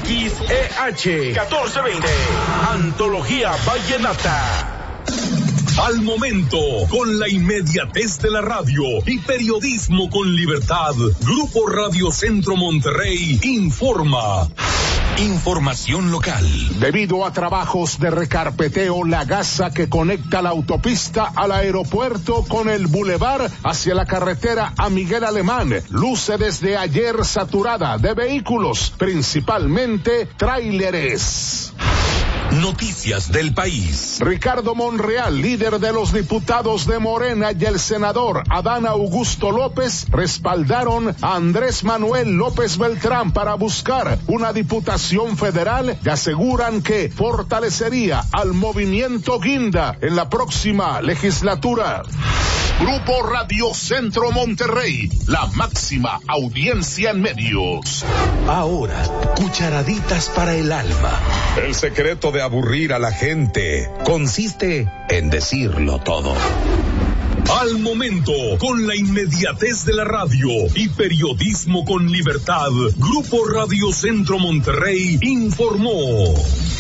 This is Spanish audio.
XEH 1420. Antología Vallenata. Al momento, con la inmediatez de la radio y periodismo con libertad, Grupo Radio Centro Monterrey informa. Información local. Debido a trabajos de recarpeteo, la gasa que conecta la autopista al aeropuerto con el bulevar hacia la carretera a Miguel Alemán luce desde ayer saturada de vehículos, principalmente tráileres. Noticias del país. Ricardo Monreal, líder de los diputados de Morena, y el senador Adán Augusto López respaldaron a Andrés Manuel López Beltrán para buscar una diputación federal y aseguran que fortalecería al movimiento Guinda en la próxima legislatura. Grupo Radio Centro Monterrey, la máxima audiencia en medios. Ahora, cucharaditas para el alma. El secreto de aburrir a la gente consiste en decirlo todo. Al momento, con la inmediatez de la radio y periodismo con libertad, Grupo Radio Centro Monterrey informó.